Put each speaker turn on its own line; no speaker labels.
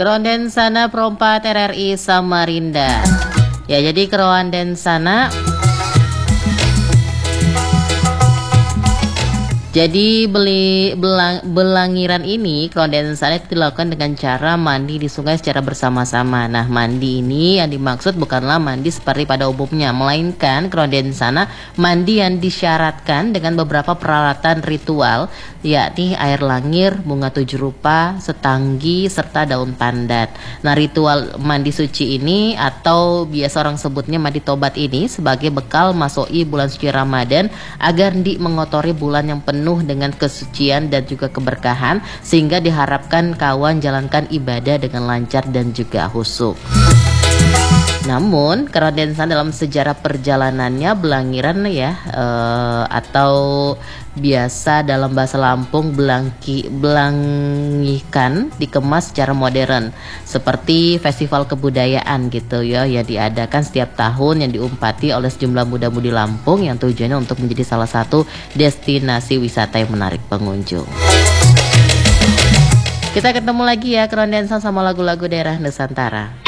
Krondensana Pro 4 RRI Samarinda. Ya, jadi Krondensana jadi belangiran ini kondensanya dilakukan dengan cara mandi di sungai secara bersama-sama. Nah, mandi ini yang dimaksud bukanlah mandi seperti pada umumnya, melainkan kondensana mandi yang disyaratkan dengan beberapa peralatan ritual, yakni air langir, bunga 7 rupa, setanggi, serta daun pandat. Nah, ritual mandi suci ini atau biasa orang sebutnya mandi tobat ini sebagai bekal masoi bulan suci Ramadan agar mengotori bulan yang penuh dengan kesucian dan juga keberkahan, sehingga diharapkan kawan jalankan ibadah dengan lancar dan juga khusyuk. Namun Krondensan dalam sejarah perjalanannya belangiran ya atau biasa dalam bahasa Lampung belangikan dikemas secara modern seperti festival kebudayaan gitu ya, yang diadakan setiap tahun yang diumpati oleh sejumlah muda-mudi Lampung yang tujuannya untuk menjadi salah satu destinasi wisata yang menarik pengunjung. Kita ketemu lagi ya Krondensan sama lagu-lagu daerah Nusantara.